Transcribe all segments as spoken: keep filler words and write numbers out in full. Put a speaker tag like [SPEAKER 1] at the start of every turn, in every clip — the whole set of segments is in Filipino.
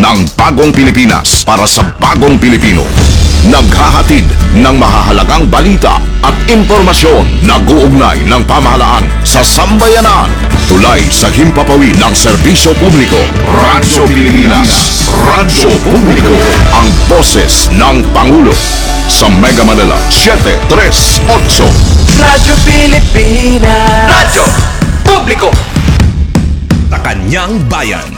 [SPEAKER 1] ng bagong Pilipinas para sa bagong Pilipino. Naghahatid ng mahahalagang balita at impormasyon na guugnay ng pamahalaan sa sambayanan. Tulay sa himpapawid ng serbisyo publiko. Radyo Pilipinas. Radyo Publiko. Ang boses ng Pangulo. Sa Mega Manila, seven three eight.
[SPEAKER 2] Radyo Pilipinas. Radyo Publiko.
[SPEAKER 3] Sa kanyang bayan.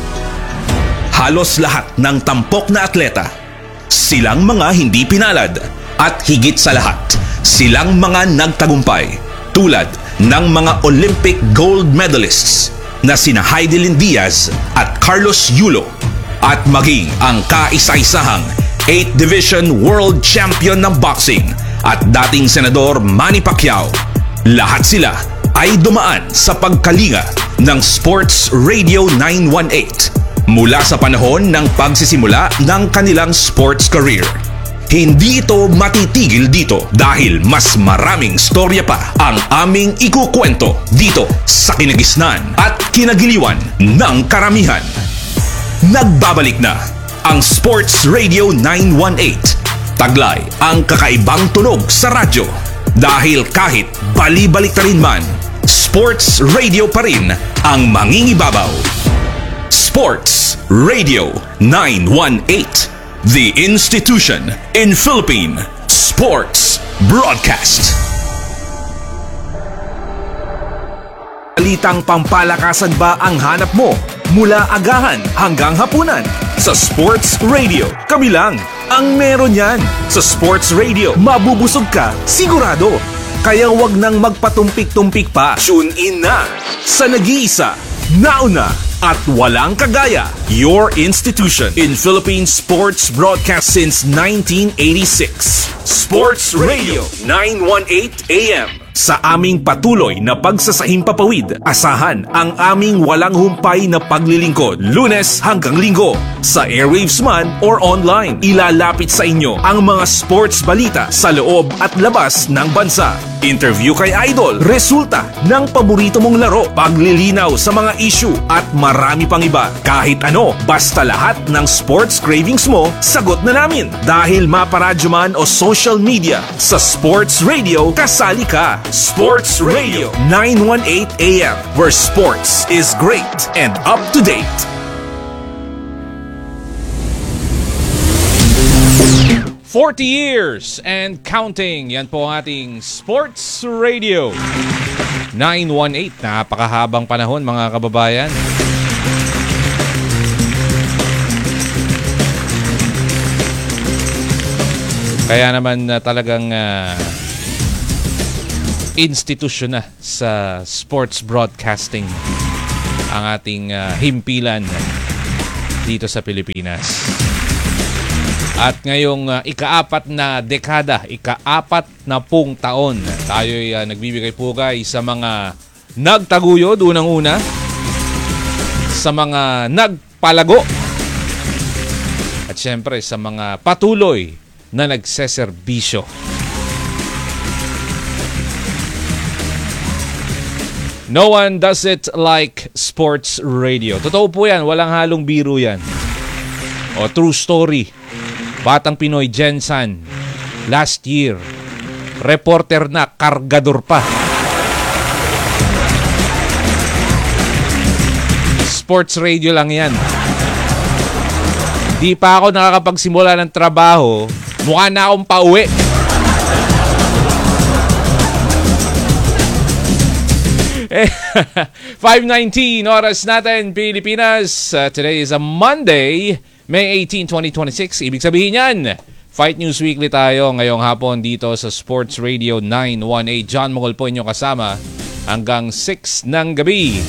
[SPEAKER 3] Halos lahat ng tampok na atleta, silang mga hindi pinalad at higit sa lahat, silang mga nagtagumpay tulad ng mga Olympic gold medalists na sina Heidelin Diaz at Carlos Yulo at maging ang kaisa-isahang eighth Division World Champion ng boxing at dating Senador Manny Pacquiao. Lahat sila ay dumaan sa pagkalinga ng Sports Radio nine one eight mula sa panahon ng pagsisimula ng kanilang sports career. Hindi ito matitigil dito dahil mas maraming storya pa ang aming ikukwento dito sa kinagisnan at kinagiliwan ng karamihan. Nagbabalik na ang Sports Radio nine one eight. Taglay ang kakaibang tunog sa radyo dahil kahit bali-balik na rin man, Sports Radio pa rin ang mangingibabaw. Sports Radio nine one eight, the institution in Philippine sports broadcast. Balitang pampalakasan ba ang hanap mo? Mula agahan hanggang hapunan. Sa Sports Radio, kami lang ang meron yan. Sa Sports Radio, mabubusog ka, sigurado. Kaya wag nang magpatumpik-tumpik pa. Tune in na sa nag-iisa, nauna, at walang kagaya, your institution in Philippine sports broadcast since nineteen eighty-six. Sports Radio nine one eight A M. Sa aming patuloy na pagsasahimpapawid, asahan ang aming walang humpay na paglilingkod, Lunes hanggang Linggo. Sa airwaves man or online, ilalapit sa inyo ang mga sports balita sa loob at labas ng bansa. Interview kay Idol, resulta ng paborito mong laro, paglilinaw sa mga issue at marami pang iba. Kahit ano, basta lahat ng sports cravings mo, sagot na namin. Dahil maparadyo man o social media, sa Sports Radio, kasali ka. Sports Radio nine one eight A M, where sports is great and up to date.
[SPEAKER 4] forty years and counting. Yan po ang ating Sports Radio nine one eight. Napakahabang panahon, mga kababayan. Kaya naman uh, talagang uh, institusyon na sa sports broadcasting ang ating uh, himpilan dito sa Pilipinas. At ngayong uh, ikaapat na dekada, ikaapat na pung taon, tayo'y uh, nagbibigay pugay sa mga nagtaguyod, unang-una, sa mga nagpalago, at syempre sa mga patuloy na nagseserbisyo. No one does it like sports radio. Totoo po yan, walang halong biro yan. O, true story. Batang Pinoy Jensen, last year, reporter na, kargador pa. Sports radio lang yan. Di pa ako nakakapagsimula ng trabaho, mukha na akong pauwi. five nineteen oras natin, Pilipinas. Uh, today is a Monday, May eighteenth, twenty twenty-six. Ibig sabihin yan, Fight News Weekly tayo ngayong hapon dito sa Sports Radio nine one eight. John Mongol po inyong kasama hanggang six ng gabi.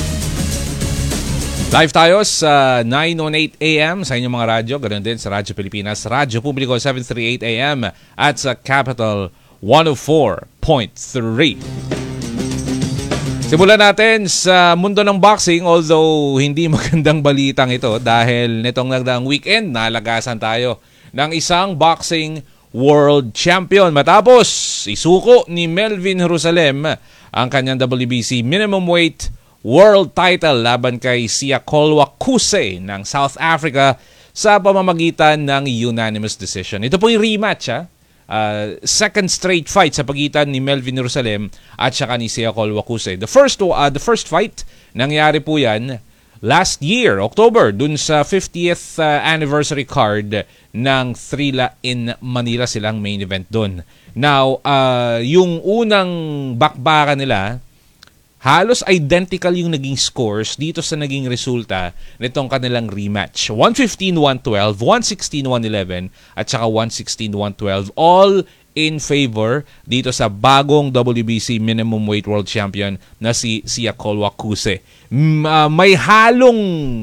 [SPEAKER 4] Live tayo sa nine one eight A M sa inyong mga radyo. Ganoon din sa Radyo Pilipinas, Radyo Publiko seven thirty-eight A M at sa Capital one oh four point three. Simulan natin sa mundo ng boxing, although hindi magandang balitang ito dahil nitong nagdaang weekend nalagasan tayo ng isang boxing world champion matapos isuko ni Melvin Jerusalem ang kanyang W B C minimum weight world title laban kay Siakolwa Kuse ng South Africa sa pamamagitan ng unanimous decision. Ito po yung rematch, ha? Uh, second straight fight sa pagitan ni Melvin Jerusalem at saka ni Siakolwa Kuse. The first, uh, the first fight, nangyari po yan last year, October, dun sa fiftieth uh, anniversary card ng Thrilla in Manila, silang main event dun. Now, uh, yung unang bakbakan nila, halos identical yung naging scores dito sa naging resulta nitong kanilang rematch. one fifteen one twelve, one sixteen one eleven at saka one sixteen one twelve. All in favor dito sa bagong W B C minimum weight world champion na si Siakolwa Kuse. M- uh, may halong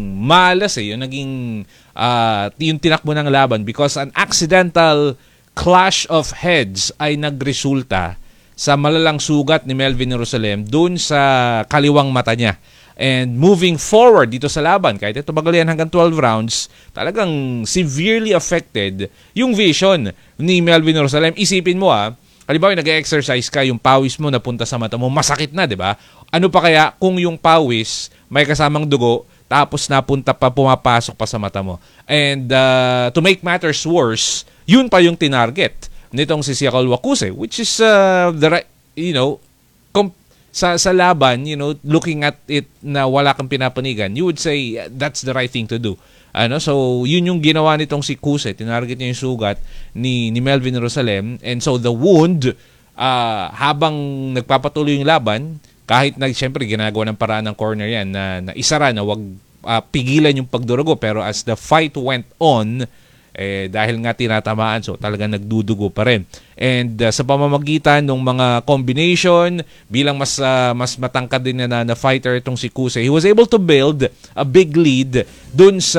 [SPEAKER 4] malas eh yung naging uh, yung tinakbo ng laban because an accidental clash of heads ay nagresulta sa malalang sugat ni Melvin Jerusalem dun sa kaliwang mata niya. And moving forward dito sa laban, kahit ito bagal yan hanggang twelve rounds, talagang severely affected yung vision ni Melvin Jerusalem. Isipin mo ah, halimbawa nag-exercise ka, yung pawis mo napunta sa mata mo, masakit na, di ba? Ano pa kaya kung yung pawis may kasamang dugo, tapos napunta pa, pumapasok pa sa mata mo. And uh, to make matters worse, yun pa yung tinarget nitong si Siakolwa Kuse, which is uh, the right, you know, com- sa sa laban, you know, looking at it na wala kang pinapanigan, you would say uh, that's the right thing to do. Ano, so yun yung ginawa nitong si Kuse, tinarget niya yung sugat ni ni Melvin Jerusalem, and so the wound uh, habang nagpapatuloy yung laban, kahit na siyempre ginagawa ng paraan ng corner yan na, na isara na wag uh, pigilan yung pagdurugo, pero as the fight went on, eh, dahil nga tinatamaan, so talagang nagdudugo pa rin. And uh, sa pamamagitan ng mga combination, bilang mas uh, mas matangkad din na, na fighter itong si Kuse, he was able to build a big lead dun sa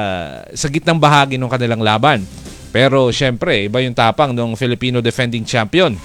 [SPEAKER 4] sa gitnang bahagi ng kanilang laban. Pero syempre, iba yung tapang ng Filipino defending champion.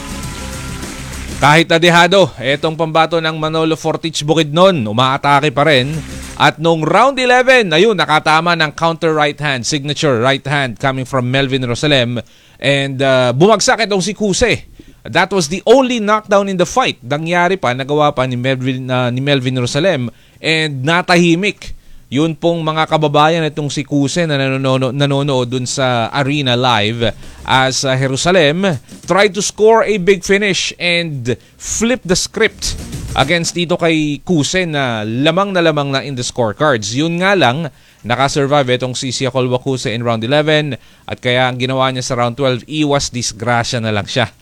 [SPEAKER 4] Kahit adehado, etong pambato ng Manolo Fortich Bukidnon, umaatake pa rin. At nung round eleven, ayun, nakatama ng counter right hand, signature right hand coming from Melvin Jerusalem. And uh, bumagsak itong si Kuse. That was the only knockdown in the fight. Nangyari pa, nagawa pa ni Melvin, uh, ni Melvin Jerusalem. And natahimik. Yun pong mga kababayan itong si Kuse na nanonood, nanonood dun sa arena live as uh, Jerusalem tried to score a big finish and flip the script against dito kay Kuse na lamang na lamang na in the scorecards. Yun nga lang, nakasurvive itong si Siakolwa Kuse in round eleven at kaya ang ginawa niya sa round twelve, iwas disgrasya na lang siya.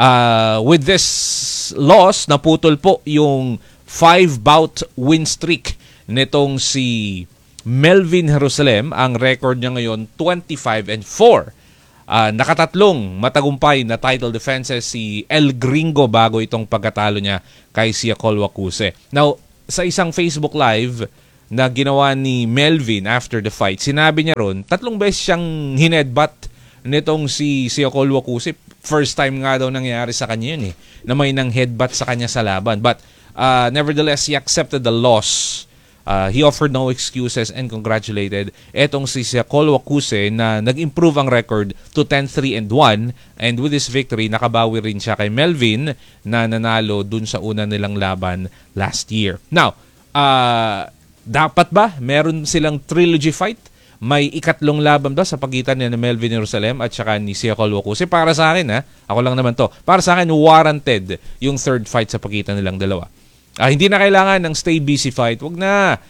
[SPEAKER 4] Uh, with this loss, naputol po yung five-bout win streak nitong si Melvin Jerusalem. Ang record niya ngayon, twenty-five and four. Uh, nakatatlong matagumpay na title defenses si El Gringo bago itong pagkatalo niya kay Siakolwa Kuse. Now, sa isang Facebook Live na ginawa ni Melvin after the fight, sinabi niya ron, tatlong beses siyang hinedbutt nitong si Siakolwa Kuse. First time nga daw nangyari sa kanya yun eh, na may nang headbutt sa kanya sa laban. But uh, nevertheless, he accepted the loss. Uh, he offered no excuses and congratulated etong si Siakolwa Kuse na nag-improve ang record to ten three and one, and with this victory nakabawi rin siya kay Melvin na nanalo dun sa una nilang laban last year. Now, uh, dapat ba meron silang trilogy fight? May ikatlong laban ba sa pagitan ni Melvin Jerusalem at saka ni Siakolwa Kuse? Para sa akin, ha? Ako lang naman to. Para sa akin, warranted yung third fight sa pagitan nilang dalawa. Ah, hindi na kailangan ng stay busy fight. Wag na.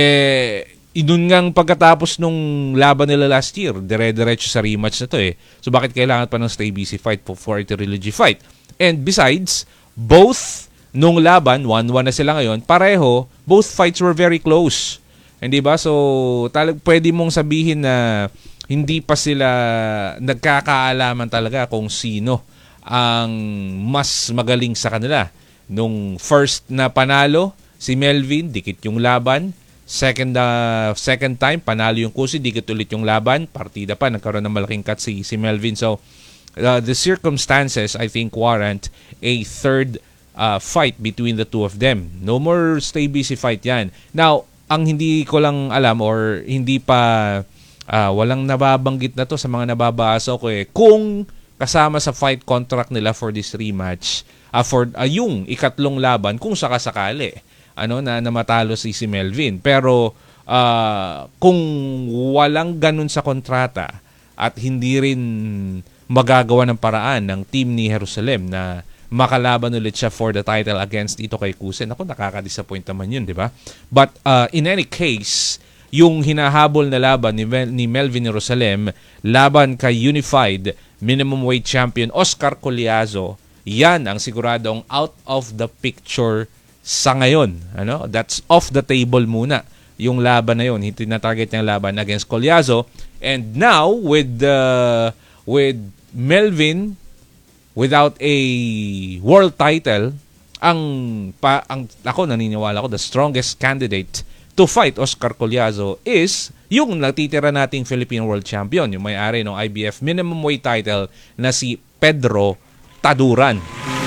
[SPEAKER 4] Eh, inun ngang pagkatapos nung laban nila last year, dire-diretso sa rematch na to eh. So bakit kailangan pa ng stay busy fight for, for a trilogy fight? And besides, both nung laban, one one na sila ngayon, pareho, both fights were very close. Hindi ba? So, talag pwede mong sabihin na hindi pa sila nagkakaalaman talaga kung sino ang mas magaling sa kanila. Nung first na panalo, si Melvin, dikit yung laban. Second uh, second time, panalo yung Kuse, dikit ulit yung laban. Partida pa, nagkaroon ng malaking cut si, si Melvin. So, uh, the circumstances, I think, warrant a third uh, fight between the two of them. No more stay busy fight yan. Now, ang hindi ko lang alam or hindi pa, uh, walang nababanggit na to sa mga nababasa ko eh, kung kasama sa fight contract nila for this rematch, Uh, for uh, yung ikatlong laban kung sakasakali ano na, na matalo si si Melvin. Pero uh, kung walang ganun sa kontrata at hindi rin magagawa ng paraan ng team ni Jerusalem na makalaban ulit siya for the title against Ito Kay Kusen, ako nakaka-disappoint naman yun, di ba? But uh, in any case, yung hinahabol na laban ni, Mel- ni Melvin Jerusalem laban kay Unified Minimum Weight Champion Oscar Collazo, yan ang siguradong out of the picture sa ngayon. Ano? That's off the table muna yung laban na yun. Hindi na target niyang laban against Collazo. And now, with uh, with Melvin without a world title, ang, pa, ang ako naniniwala ko, the strongest candidate to fight Oscar Collazo is yung natitira nating Philippine World Champion, yung may-ari ng I B F minimum weight title na si Pedro Taduran.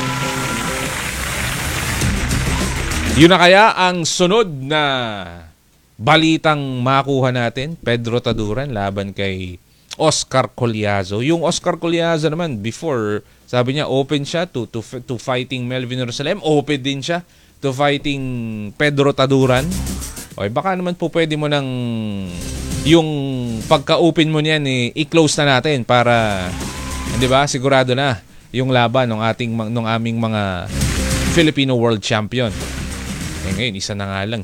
[SPEAKER 4] Yun na kaya ang sunod na balitang makuha natin, Pedro Taduran laban kay Oscar Collazo. Yung Oscar Collazo naman, before, sabi niya open siya to to to fighting Melvin Jerusalem, open din siya to fighting Pedro Taduran. Okay, baka naman po pwede mo nang yung pagka-open mo niyan eh, i-close na natin para, di ba, sigurado na yung laban ng ating ng aming mga Filipino World Champion. Eh ngayon, isa na nga lang.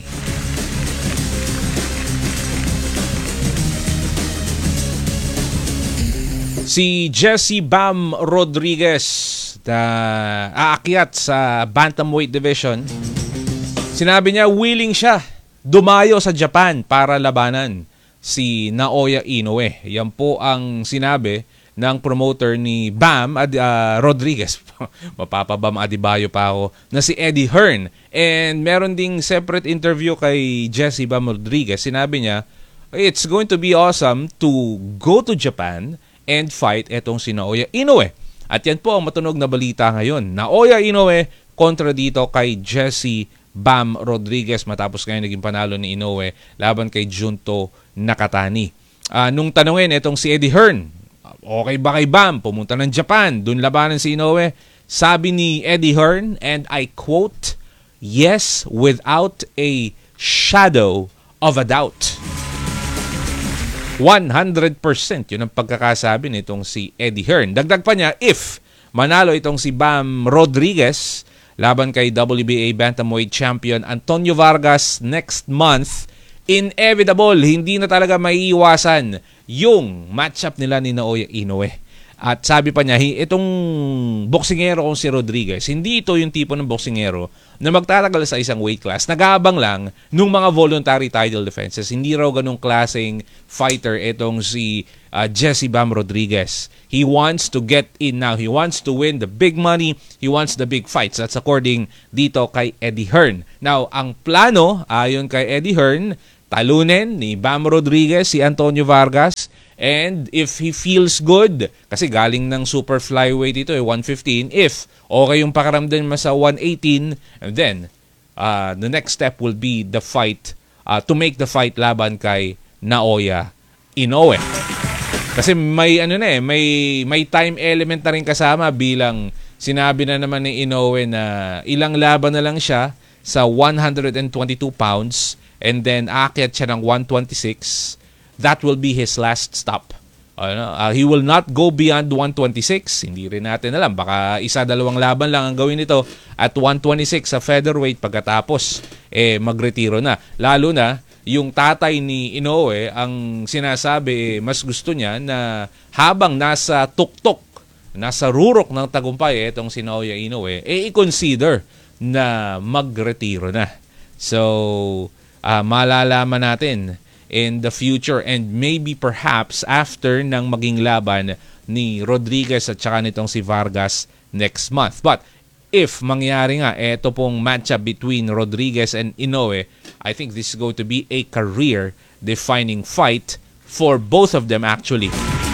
[SPEAKER 4] Si Jesse Bam Rodriguez na aakyat sa bantamweight division, sinabi niya willing siya dumayo sa Japan para labanan si Naoya Inoue. Yan po ang sinabi ng promoter ni Bam Ad, uh, Rodriguez. Mapapabam Adebayo pa ako, na si Eddie Hearn. And meron ding separate interview kay Jesse Bam Rodriguez. Sinabi niya, it's going to be awesome to go to Japan and fight etong si Naoya Inoue. At yan po ang matunog na balita ngayon. Naoya Inoue kontra dito kay Jesse Bam Rodriguez matapos ngayon naging panalo ni Inoue laban kay Junto Nakatani. Uh, nung tanungin etong si Eddie Hearn, okay ba kay Bam pumunta ng Japan, dun labanan si Inoue? Sabi ni Eddie Hearn, and I quote, "Yes, without a shadow of a doubt." one hundred percent yun ang pagkakasabi nitong si Eddie Hearn. Dagdag pa niya, if manalo itong si Bam Rodriguez laban kay W B A Bantamweight Champion Antonio Vargas next month, inevitable, hindi na talaga maiiwasan yung matchup nila ni Naoya Inoue. At sabi pa niya, itong boksingero kong si Rodriguez, hindi ito yung tipo ng boksingero na magtatagal sa isang weight class. Nag-aabang lang nung mga voluntary title defenses. Hindi raw ganung klaseng fighter itong si uh, Jesse Bam Rodriguez. He wants to get in now. He wants to win the big money. He wants the big fights. That's according dito kay Eddie Hearn. Now, ang plano, ayon kay Eddie Hearn, talunin ni Bam Rodriguez si Antonio Vargas. And if he feels good, kasi galing ng super flyweight ito, eh, one fifteen, if okay yung pakaramdam mo sa one eighteen, and then uh, the next step will be the fight, uh, to make the fight laban kay Naoya Inoue. Kasi may ano na eh, may, may time element na rin kasama bilang sinabi na naman ni Inoue na ilang laban na lang siya sa one twenty-two pounds and then aakyat siya ng one twenty-six. That will be his last stop. Uh, uh, he will not go beyond one twenty-six. Hindi rin natin alam. Baka isa-dalawang laban lang ang gawin nito at one twenty-six sa featherweight pagkatapos eh, magretiro na. Lalo na yung tatay ni Inoue ang sinasabi eh, mas gusto niya na habang nasa tuktok, nasa rurok ng tagumpay eh, itong si Naoya Inoue, eh i-consider na magretiro na. So, uh, malalaman natin in the future and maybe perhaps after ng maging laban ni Rodriguez at saka nitong si Vargas next month. But if mangyari nga eto pong matchup between Rodriguez and Inoue, I think this is going to be a career-defining fight for both of them actually.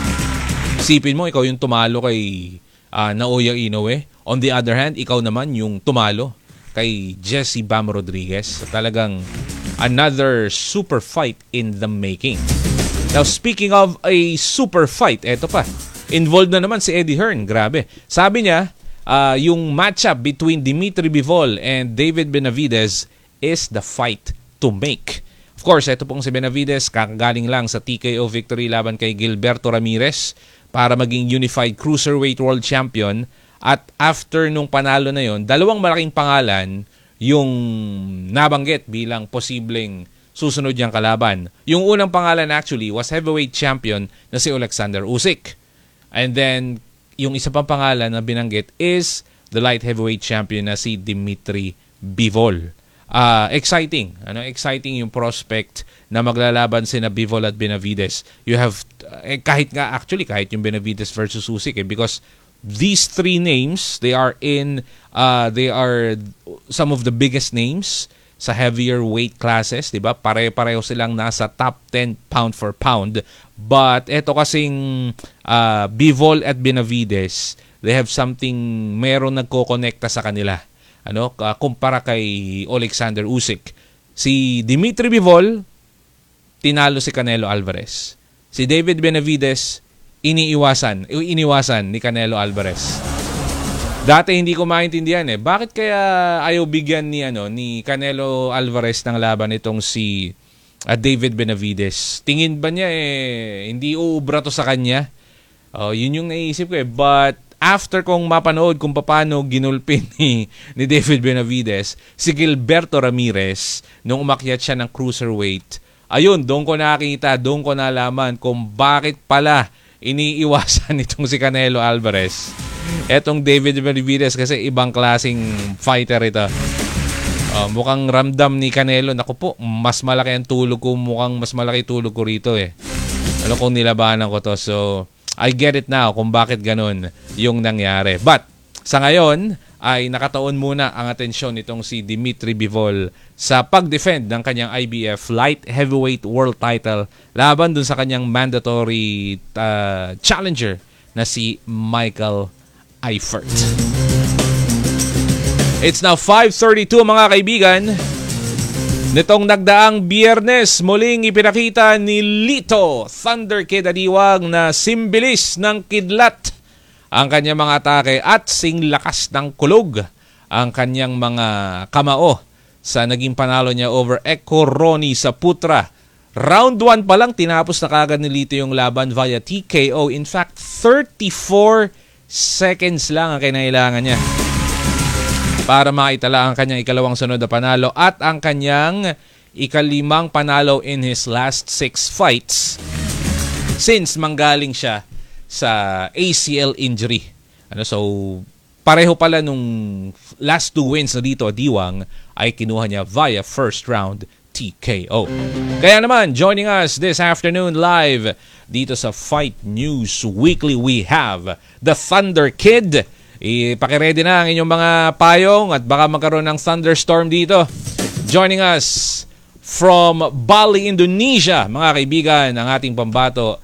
[SPEAKER 4] Isipin mo, ikaw yung tumalo kay uh, Naoya Inoue. On the other hand, ikaw naman yung tumalo kay Jesse Bam Rodriguez. So, talagang another super fight in the making. Now, speaking of a super fight, eto pa. Involved na naman si Eddie Hearn. Grabe. Sabi niya, uh, yung matchup between Dimitri Bivol and David Benavidez is the fight to make. Of course, ito pong si Benavides, kakagaling lang sa T K O victory laban kay Gilberto Ramirez para maging Unified Cruiserweight World Champion. At after nung panalo na yon, dalawang malaking pangalan yung nabanggit bilang posibleng susunod niyang kalaban. Yung unang pangalan actually was heavyweight champion na si Alexander Usyk. And then, yung isa pang pangalan na binanggit is the light heavyweight champion na si Dimitri Bivol. Uh, exciting. Ano, exciting yung prospect na maglalaban sina Bivol at Benavides. You have, eh, kahit nga actually, kahit yung Benavides versus Usyk eh, because these three names, they are in, uh, they are some of the biggest names sa heavier weight classes, di ba? Pare-pareho silang nasa top ten pound for pound. But eto kasing uh, Bivol at Benavides, they have something, meron nagko-connecta sa kanila. Ano, uh, kumpara kay Alexander Usyk. Si Dimitri Bivol, tinalo si Canelo Alvarez. Si David Benavides, iniiwasan, iniwasan ni Canelo Alvarez. Dati hindi ko maintindihan eh. Bakit kaya ayaw bigyan ni ano ni Canelo Alvarez ng laban itong si uh, David Benavides? Tingin ba niya eh hindi uubra to sa kanya? Oh, yun yung naisip ko eh. But after kong mapanood kung paano ginulpin ni, ni David Benavides si Gilberto Ramirez nung umakyat siya ng cruiserweight, ayun, doon ko nakita, doon ko nalaman kung bakit pala iniiwasan itong si Canelo Alvarez. Etong David Benavides kasi ibang klaseng fighter ito. Uh, mukhang ramdam ni Canelo, naku po, mas malaki ang tulog ko, mukhang mas malaki tulog ko rito eh. Ano kung nilabanan ko to. So, I get it now kung bakit ganun yung nangyari. But, sa ngayon, ay nakataon muna ang atensyon nitong si Dimitri Bivol sa pag-defend ng kanyang I B F Light Heavyweight World Title laban dun sa kanyang mandatory uh, challenger na si Michael Eifert. It's now five thirty-two mga kaibigan. Nitong nagdaang Biyernes, muling ipinakita ni Lito Thunder Kid Adiwang na simbilis ng kidlat ang kanyang mga atake at singlakas ng kulog ang kanyang mga kamao sa naging panalo niya over Eko Roni sa Putra. Round one pa lang, tinapos na kagad ni Lito yung laban via T K O. In fact, thirty-four seconds lang ang kinailangan niya para maitala ang kanyang ikalawang sunod na panalo at ang kanyang ikalimang panalo in his last six fights since manggaling siya sa A C L injury. Ano, so, pareho pala nung last two wins na dito, Diwang, ay kinuha niya via first round T K O. Kaya naman, joining us this afternoon live dito sa Fight News Weekly, we have the Thunder Kid. Ipakiredy na ang inyong mga payong at baka magkaroon ng thunderstorm dito. Joining us from Bali, Indonesia, mga kaibigan, ang ating pambato,